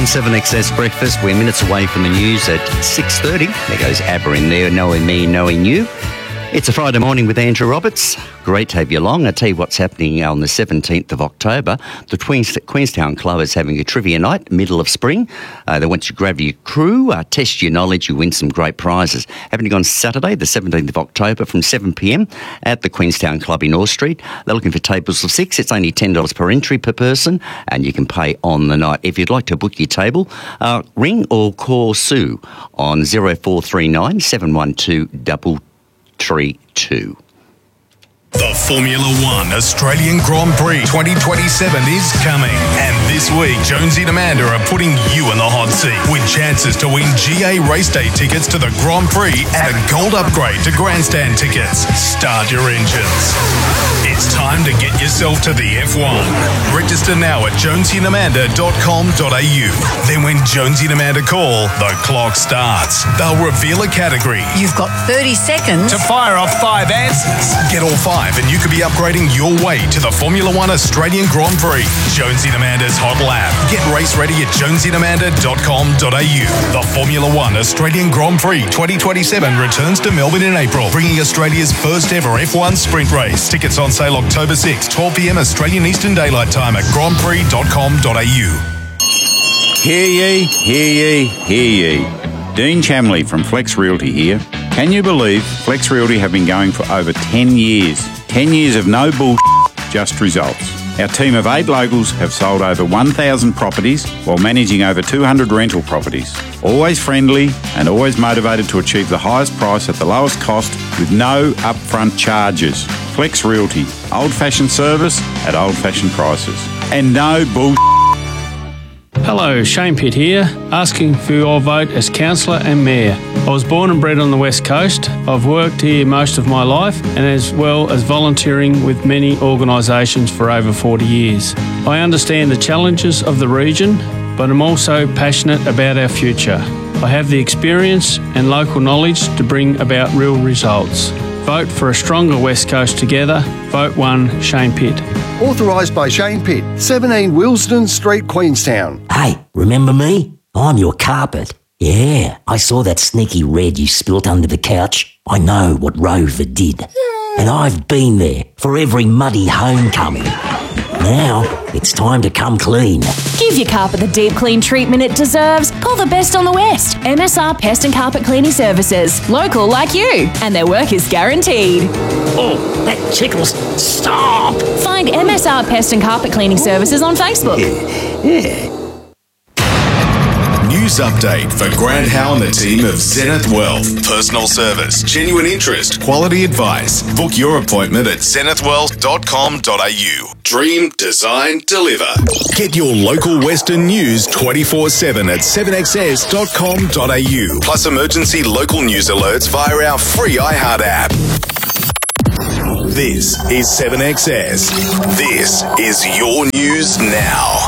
on 7XS Breakfast. We're minutes away from the news at 6:30. There goes ABBA in there, knowing me, knowing you. It's a Friday morning with Andrew Roberts. Great to have you along. I'll tell you what's happening on the 17th of October. The Queenstown Club is having a trivia night, middle of spring. They want you to grab your crew, test your knowledge, you win some great prizes. Happening on Saturday, the 17th of October from 7pm at the Queenstown Club in Orr Street. They're looking for tables of 6. It's only $10 per entry per person, and you can pay on the night. If you'd like to book your table, ring or call Sue on 0439 712 332. The Formula One Australian Grand Prix 2027 is coming. And this week, Jonesy and Amanda are putting you in the hot seat with chances to win GA race day tickets to the Grand Prix and a gold upgrade to grandstand tickets. Start your engines. It's time to get yourself to the F1. Register now at jonesyandamanda.com.au. Then when Jonesy and Amanda call, the clock starts. They'll reveal a category. You've got 30 seconds to fire off 5 answers. Get all 5 and you could be upgrading your way to the Formula One Australian Grand Prix. Jonesy and Amanda's Hot Lap. Get race ready at jonesyandamanda.com.au. The Formula One Australian Grand Prix 2027 returns to Melbourne in April, bringing Australia's first ever F1 sprint race. Tickets on sale October 6, 12pm Australian Eastern Daylight Time at grandprix.com.au. Hear ye, hear ye, hear ye. Dean Chamley from Flex Realty here. Can you believe Flex Realty have been going for over 10 years? 10 years of no bullshit, just results. Our team of 8 locals have sold over 1,000 properties while managing over 200 rental properties. Always friendly and always motivated to achieve the highest price at the lowest cost with no upfront charges. Flex Realty, old-fashioned service at old-fashioned prices. And no bullshit. Hello, Shane Pitt here, asking for your vote as Councillor and Mayor. I was born and bred on the West Coast. I've worked here most of my life and as well as volunteering with many organisations for over 40 years. I understand the challenges of the region, but I'm also passionate about our future. I have the experience and local knowledge to bring about real results. Vote for a stronger West Coast together. Vote 1 Shane Pitt. Authorised by Shane Pitt, 17 Wilsden Street, Queenstown. Hey, remember me? I'm your carpet. Yeah, I saw that sneaky red you spilt under the couch. I know what Rover did. And I've been there for every muddy homecoming. Now, it's time to come clean. Give your carpet the deep clean treatment it deserves. Call the best on the West. MSR Pest and Carpet Cleaning Services. Local like you. And their work is guaranteed. Oh, that tickles. Stop! Find MSR Pest and Carpet Cleaning Services on Facebook. Yeah. News update for Grant Howe and the team of Zenith Wealth. Personal service, genuine interest, quality advice. Book your appointment at zenithwealth.com.au. Dream, design, deliver. Get your local Western news 24/7 at 7xs.com.au. Plus emergency local news alerts via our free iHeart app. This is 7XS. This is your news now.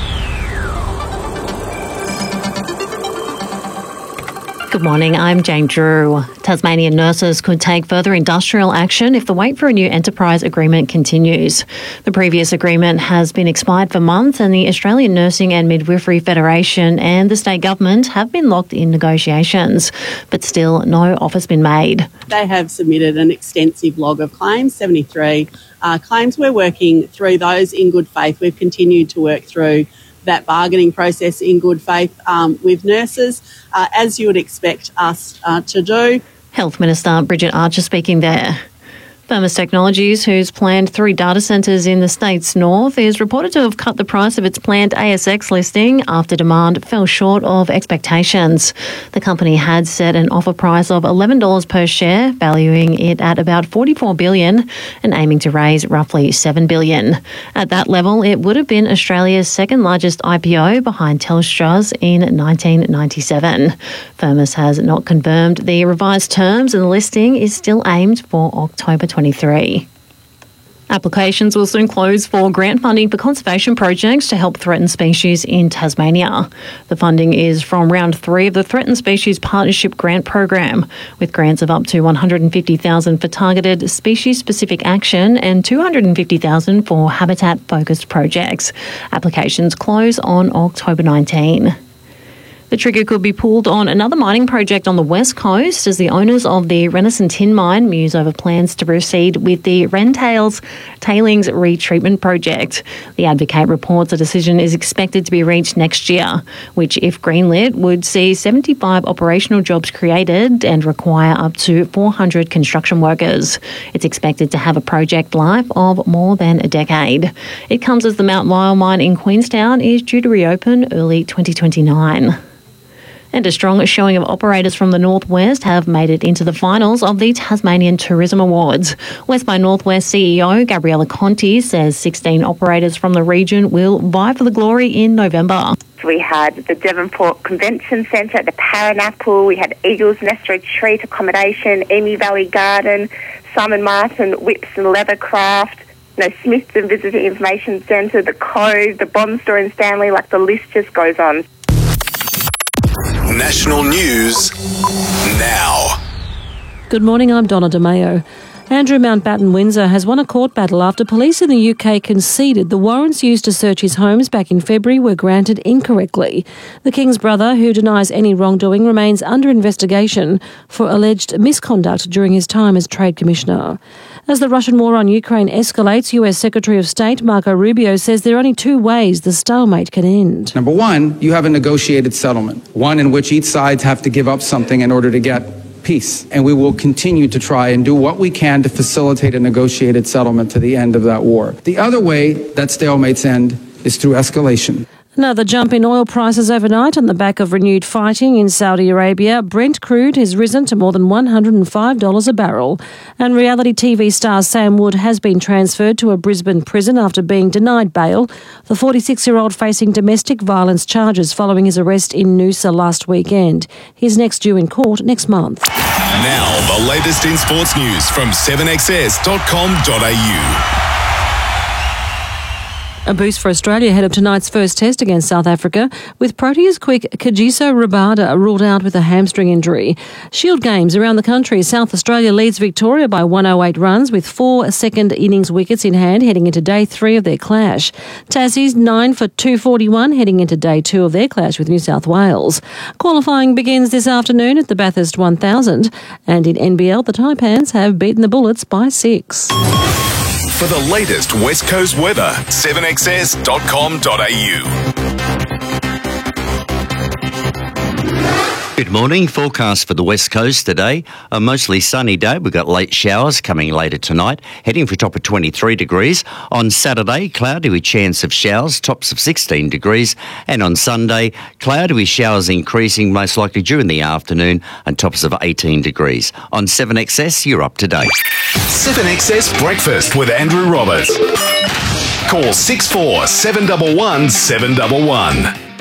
Good morning, I'm Jane Drew. Tasmanian nurses could take further industrial action if the wait for a new enterprise agreement continues. The previous agreement has been expired for months and the Australian Nursing and Midwifery Federation and the state government have been locked in negotiations, but still no offer's been made. They have submitted an extensive log of claims, 73 claims. We're working through those in good faith. We've continued to work through that bargaining process in good faith with nurses, as you would expect us to do. Health Minister Bridget Archer speaking there. Firmus Technologies, who's planned 3 data centres in the state's north, is reported to have cut the price of its planned ASX listing after demand fell short of expectations. The company had set an offer price of $11 per share, valuing it at about $44 billion and aiming to raise roughly $7 billion. At that level, it would have been Australia's second largest IPO behind Telstra's in 1997. Firmus has not confirmed the revised terms and the listing is still aimed for October 23. Applications will soon close for grant funding for conservation projects to help threatened species in Tasmania. The funding is from round 3 of the Threatened Species Partnership Grant Program, with grants of up to $150,000 for targeted species-specific action and $250,000 for habitat-focused projects. Applications close on October 19. The trigger could be pulled on another mining project on the west coast as the owners of the Renison Tin Mine muse over plans to proceed with the Tailings Retreatment Project. The Advocate reports a decision is expected to be reached next year, which, if greenlit, would see 75 operational jobs created and require up to 400 construction workers. It's expected to have a project life of more than a decade. It comes as the Mount Lyell mine in Queenstown is due to reopen early 2029. And a strong showing of operators from the Northwest have made it into the finals of the Tasmanian Tourism Awards. West by Northwest CEO Gabriella Conti says 16 operators from the region will vie for the glory in November. We had the Devonport Convention Centre, the Paranapple, we had Eagles Nest Retreat Accommodation, Emu Valley Garden, Simon Martin Whips and Leathercraft, Smithton Visitor Information Centre, the Cove, the Bond Store in Stanley, the list just goes on. National news now. Good morning, I'm Donna DeMayo. Andrew Mountbatten Windsor has won a court battle after police in the UK conceded the warrants used to search his homes back in February were granted incorrectly. The King's brother, who denies any wrongdoing, remains under investigation for alleged misconduct during his time as Trade Commissioner. As the Russian war on Ukraine escalates, US Secretary of State Marco Rubio says there are only two ways the stalemate can end. Number one, you have a negotiated settlement, one in which each side have to give up something in order to get peace. And we will continue to try and do what we can to facilitate a negotiated settlement to the end of that war. The other way that stalemates end is through escalation. Another jump in oil prices overnight on the back of renewed fighting in Saudi Arabia. Brent crude has risen to more than $105 a barrel. And reality TV star Sam Wood has been transferred to a Brisbane prison after being denied bail. The 46-year-old facing domestic violence charges following his arrest in Noosa last weekend. He's next due in court next month. Now, the latest in sports news from 7XS.com.au. A boost for Australia ahead of tonight's first test against South Africa, with Proteas quick Kagiso Rabada ruled out with a hamstring injury. Shield games around the country. South Australia leads Victoria by 108 runs with 4 second innings wickets in hand heading into day 3 of their clash. Tassie's 9 for 241 heading into day 2 of their clash with New South Wales. Qualifying begins this afternoon at the Bathurst 1000, and in NBL the Taipans have beaten the Bullets by 6. For the latest West Coast weather, 7XS.com.au. Good morning. Forecast for the West Coast today. A mostly sunny day. We've got late showers coming later tonight, heading for a top of 23 degrees. On Saturday, cloudy with chance of showers, tops of 16 degrees. And on Sunday, cloudy with showers increasing most likely during the afternoon and tops of 18 degrees. On 7XS, you're up to date. 7XS Breakfast with Andrew Roberts. Call 64 711 711.